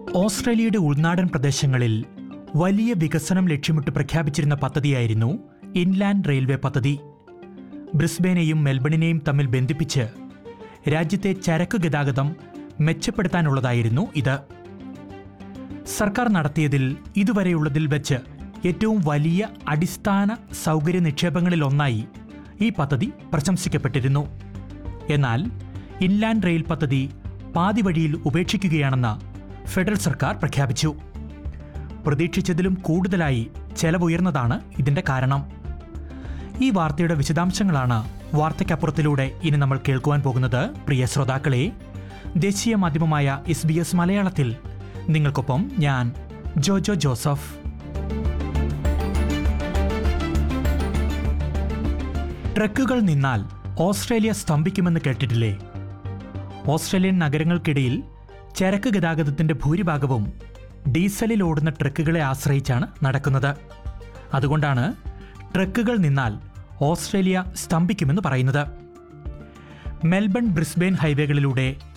ഓസ്ട്രേലിയയുടെ ഉൾനാടൻ പ്രദേശങ്ങളിൽ വലിയ വികസനം ലക്ഷ്യമിട്ട് പ്രഖ്യാപിച്ചിരുന്ന പദ്ധതിയായിരുന്നു ഇൻലാൻഡ് റെയിൽവേ പദ്ധതി. ബ്രിസ്ബേനെയും മെൽബണിനെയും തമ്മിൽ ബന്ധിപ്പിച്ച് രാജ്യത്തെ ചരക്ക് ഗതാഗതം മെച്ചപ്പെടുത്താനുള്ളതായിരുന്നു ഇത്. സർക്കാർ നടത്തിയതിൽ ഇതുവരെയുള്ളതിൽ വെച്ച് ഏറ്റവും വലിയ അടിസ്ഥാന സൗകര്യ നിക്ഷേപങ്ങളിലൊന്നായി ഈ പദ്ധതി പ്രശംസിക്കപ്പെട്ടിരുന്നു. എന്നാൽ ഇൻലാൻഡ് റെയിൽ പദ്ധതി പാതി വഴിയിൽ ഉപേക്ഷിക്കുകയാണെന്ന് ഫെഡറൽ സർക്കാർ പ്രഖ്യാപിച്ചു. പ്രതീക്ഷിച്ചതിലും കൂടുതലായി ചെലവുയർന്നതാണ് ഇതിന്റെ കാരണം. ഈ വാർത്തയുടെ വിശദാംശങ്ങളാണ് വാർത്തയ്ക്കപ്പുറത്തിലൂടെ ഇനി നമ്മൾ കേൾക്കുവാൻ പോകുന്നത്. പ്രിയ ശ്രോതാക്കളെ, ദേശീയ മാധ്യമമായ SBS മലയാളത്തിൽ നിങ്ങൾക്കൊപ്പം ഞാൻ ജോജോ ജോസഫ്. ട്രക്കുകൾ നിന്നാൽ ഓസ്ട്രേലിയ സ്തംഭിക്കുമെന്ന് കേട്ടിട്ടില്ലേ? ഓസ്ട്രേലിയൻ നഗരങ്ങൾക്കിടയിൽ ചരക്ക് ഗതാഗതത്തിന്റെ ഭൂരിഭാഗവും ഡീസലിൽ ഓടുന്ന ട്രക്കുകളെ ആശ്രയിച്ചാണ് നടക്കുന്നത്. അതുകൊണ്ടാണ് ട്രക്കുകൾ നിന്നാൽ ഓസ്ട്രേലിയ സ്തംഭിക്കുമെന്ന് പറയുന്നത്. Melbourne Brisbane ഹൈവേകളിലൂടെ